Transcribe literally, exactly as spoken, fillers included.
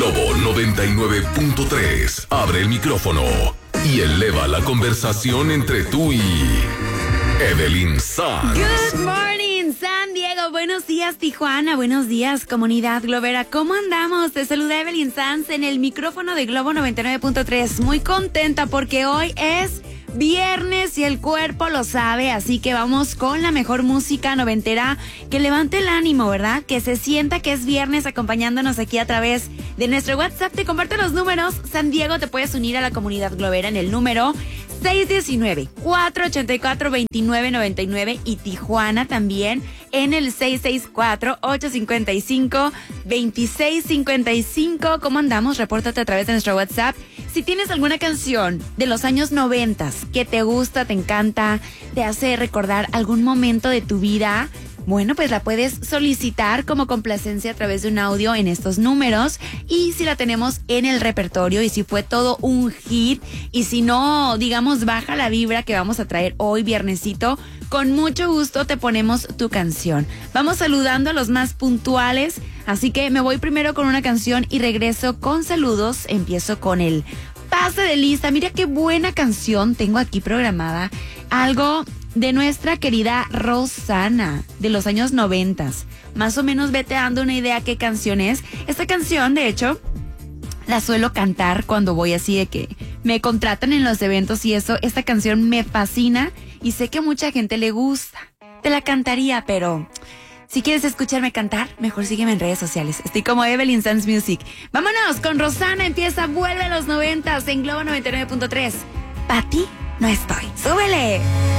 Globo noventa y nueve punto tres. Abre el micrófono y eleva la conversación entre tú y Evelyn Sanz. Good morning, San Diego. Buenos días, Tijuana. Buenos días, comunidad globera. ¿Cómo andamos? Te saluda Evelyn Sanz en el micrófono de Globo noventa y nueve punto tres. Muy contenta porque hoy es viernes y el cuerpo lo sabe, así que vamos con la mejor música noventera que levante el ánimo, ¿verdad? Que se sienta que es viernes acompañándonos aquí a través de nuestro WhatsApp. Te comparto los números. San Diego, te puedes unir a la comunidad globera en el número seis uno nueve, cuatro ocho cuatro, dos nueve nueve nueve y Tijuana también en el seis seis cuatro, ocho cinco cinco, dos seis cinco cinco. ¿Cómo andamos? Repórtate a través de nuestro WhatsApp. Si tienes alguna canción de los años noventas que te gusta, te encanta, te hace recordar algún momento de tu vida, bueno, pues la puedes solicitar como complacencia a través de un audio en estos números. Y si la tenemos en el repertorio y si fue todo un hit y si no, digamos, baja la vibra que vamos a traer hoy viernesito, con mucho gusto te ponemos tu canción. Vamos saludando a los más puntuales, así que me voy primero con una canción y regreso con saludos. Empiezo con el pase de lista. Mira qué buena canción tengo aquí programada. Algo de nuestra querida Rosana, de los años noventas. Más o menos vete dando una idea qué canción es. Esta canción, de hecho, la suelo cantar cuando voy así de que me contratan en los eventos y eso. Esta canción me fascina y sé que a mucha gente le gusta. Te la cantaría, pero si quieres escucharme cantar, mejor sígueme en redes sociales. Estoy como Evelyn Sanz Music. Vámonos con Rosana. Empieza Vuelve a los noventas en Globo noventa y nueve punto tres. Pa' ti no estoy. ¡Súbele!